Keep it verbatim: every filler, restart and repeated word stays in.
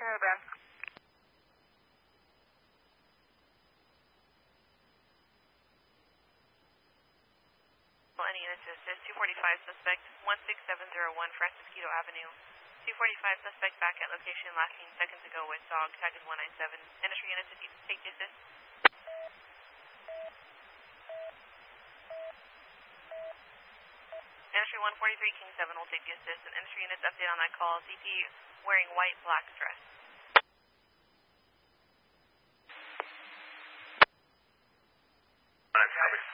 Caravan. Any units to assist, two forty-five suspect, one six seven zero one Francisquito Avenue. two forty-five suspect back at location, lacking seconds ago with dog, tag is one nine seven. Industry units to take the assist. Industry one forty-three King seven will take the assist, and industry units update on that call. C T wearing white, black dress. Copy